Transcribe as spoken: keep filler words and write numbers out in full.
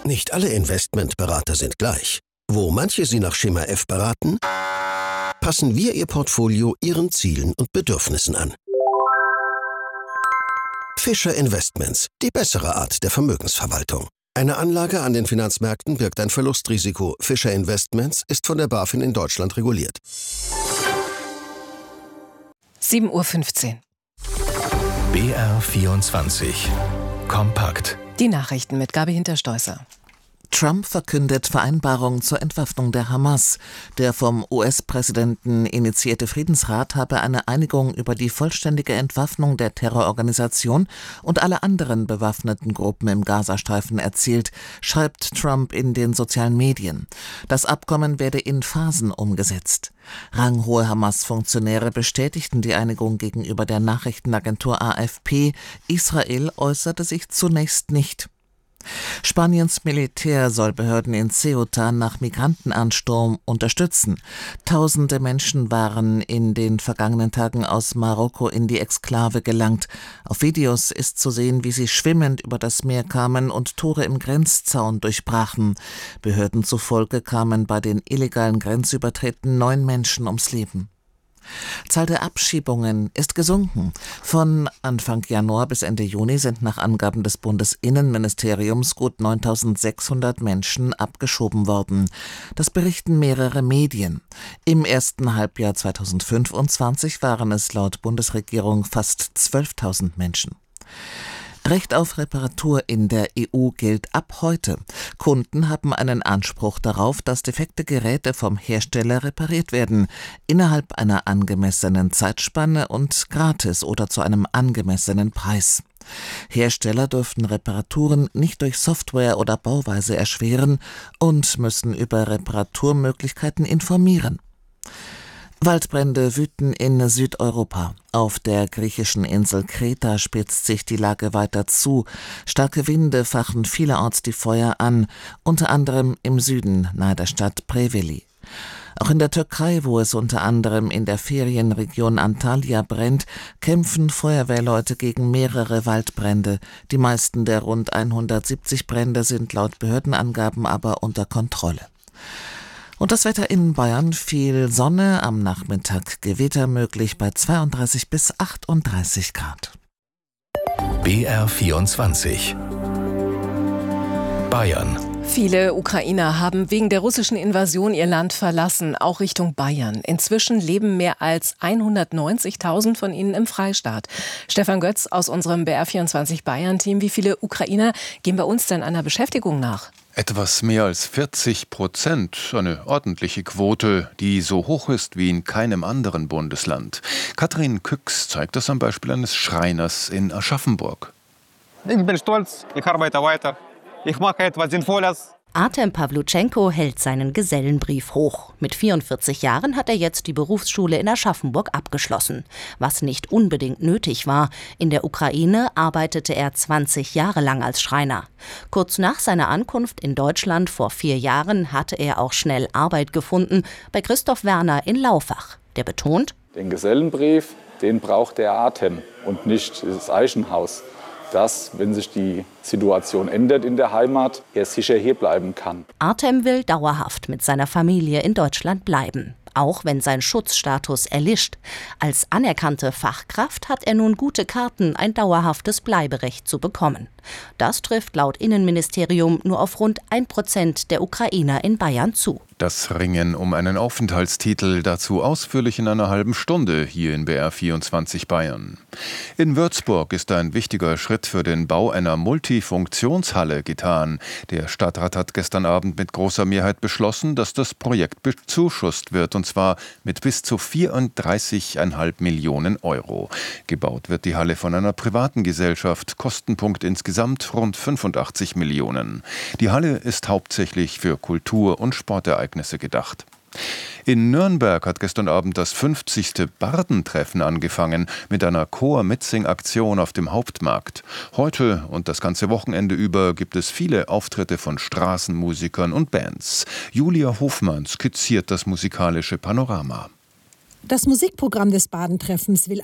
Nicht alle Investmentberater sind gleich. Wo manche Sie nach Schema F beraten, passen wir Ihr Portfolio Ihren Zielen und Bedürfnissen an. Fischer Investments, die bessere Art der Vermögensverwaltung. Eine Anlage an den Finanzmärkten birgt ein Verlustrisiko. Fischer Investments ist von der BaFin in Deutschland reguliert. sieben Uhr fünfzehn. B R vierundzwanzig. Kompakt. Die Nachrichten mit Gabi Hinterstoißer. Trump verkündet Vereinbarung zur Entwaffnung der Hamas. Der vom U S-Präsidenten initiierte Friedensrat habe eine Einigung über die vollständige Entwaffnung der Terrororganisation und alle anderen bewaffneten Gruppen im Gazastreifen erzielt, schreibt Trump in den sozialen Medien. Das Abkommen werde in Phasen umgesetzt. Ranghohe Hamas-Funktionäre bestätigten die Einigung gegenüber der Nachrichtenagentur A F P. Israel äußerte sich zunächst nicht. Spaniens Militär soll Behörden in Ceuta nach Migrantenansturm unterstützen. Tausende Menschen waren in den vergangenen Tagen aus Marokko in die Exklave gelangt. Auf Videos ist zu sehen, wie sie schwimmend über das Meer kamen und Tore im Grenzzaun durchbrachen. Behörden zufolge kamen bei den illegalen Grenzübertritten neun Menschen ums Leben. Zahl der Abschiebungen ist gesunken. Von Anfang Januar bis Ende Juni sind nach Angaben des Bundesinnenministeriums gut neuntausendsechshundert Menschen abgeschoben worden. Das berichten mehrere Medien. Im ersten Halbjahr zweitausendfünfundzwanzig waren es laut Bundesregierung fast zwölftausend Menschen. Recht auf Reparatur in der E U gilt ab heute. Kunden haben einen Anspruch darauf, dass defekte Geräte vom Hersteller repariert werden, innerhalb einer angemessenen Zeitspanne und gratis oder zu einem angemessenen Preis. Hersteller dürften Reparaturen nicht durch Software oder Bauweise erschweren und müssen über Reparaturmöglichkeiten informieren. Waldbrände wüten in Südeuropa. Auf der griechischen Insel Kreta spitzt sich die Lage weiter zu. Starke Winde fachen vielerorts die Feuer an, unter anderem im Süden nahe der Stadt Preveli. Auch in der Türkei, wo es unter anderem in der Ferienregion Antalya brennt, kämpfen Feuerwehrleute gegen mehrere Waldbrände. Die meisten der rund hundertsiebzig Brände sind laut Behördenangaben aber unter Kontrolle. Und das Wetter in Bayern: viel Sonne, am Nachmittag Gewitter möglich bei zweiunddreißig bis achtunddreißig Grad. B R vierundzwanzig. Bayern. Viele Ukrainer haben wegen der russischen Invasion ihr Land verlassen, auch Richtung Bayern. Inzwischen leben mehr als hundertneunzigtausend von ihnen im Freistaat. Stefan Götz aus unserem B R vierundzwanzig Bayern-Team. Wie viele Ukrainer gehen bei uns denn einer Beschäftigung nach? Etwas mehr als vierzig Prozent, eine ordentliche Quote, die so hoch ist wie in keinem anderen Bundesland. Katrin Küchs zeigt das am Beispiel eines Schreiners in Aschaffenburg. Ich bin stolz, ich arbeite weiter, ich mache etwas Sinnvolles. Artem Pawlutschenko hält seinen Gesellenbrief hoch. Mit vierundvierzig Jahren hat er jetzt die Berufsschule in Aschaffenburg abgeschlossen. Was nicht unbedingt nötig war. In der Ukraine arbeitete er zwanzig Jahre lang als Schreiner. Kurz nach seiner Ankunft in Deutschland vor vier Jahren hatte er auch schnell Arbeit gefunden bei Christoph Werner in Laufach. Der betont: Den Gesellenbrief, den braucht der Artem und nicht das Eichenhaus. Dass, wenn sich die Situation ändert in der Heimat, er sicher hier bleiben kann. Artem will dauerhaft mit seiner Familie in Deutschland bleiben, auch wenn sein Schutzstatus erlischt. Als anerkannte Fachkraft hat er nun gute Karten, ein dauerhaftes Bleiberecht zu bekommen. Das trifft laut Innenministerium nur auf rund ein Prozent der Ukrainer in Bayern zu. Das Ringen um einen Aufenthaltstitel, dazu ausführlich in einer halben Stunde hier in B R vierundzwanzig Bayern. In Würzburg ist ein wichtiger Schritt für den Bau einer Multifunktionshalle getan. Der Stadtrat hat gestern Abend mit großer Mehrheit beschlossen, dass das Projekt bezuschusst wird, und zwar mit bis zu vierunddreißig Komma fünf Millionen Euro. Gebaut wird die Halle von einer privaten Gesellschaft, Kostenpunkt insgesamt rund fünfundachtzig Millionen. Die Halle ist hauptsächlich für Kultur- und Sportereignisse gedacht. In Nürnberg hat gestern Abend das fünfzigste Bardentreffen angefangen mit einer Chor-Mitsing-Aktion auf dem Hauptmarkt. Heute und das ganze Wochenende über gibt es viele Auftritte von Straßenmusikern und Bands. Julia Hofmann skizziert das musikalische Panorama. Das Musikprogramm des Badentreffens will